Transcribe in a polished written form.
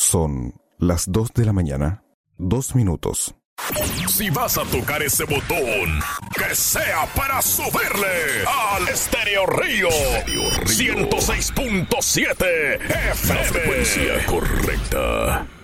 Son las 2 de la mañana, 2 minutos. Si vas a tocar ese botón, que sea para subirle al Estéreo Río 106.7 FM. La frecuencia correcta.